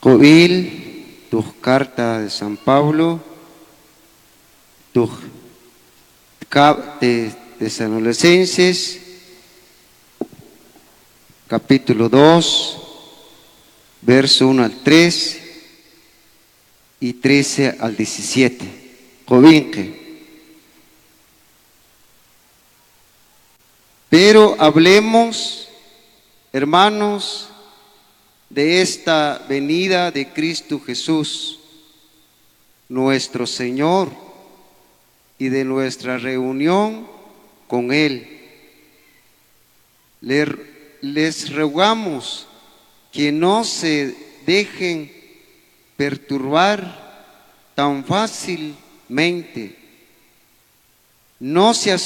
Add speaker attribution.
Speaker 1: Joil, tu carta de San Pablo, tu de Tesalonicenses, capítulo 2, verso 1 al 3 y 13 al 17. Jovinque. Pero hablemos, hermanos, de esta venida de Cristo Jesús, nuestro Señor, y de nuestra reunión con Él. Les rogamos que no se dejen perturbar tan fácilmente. No se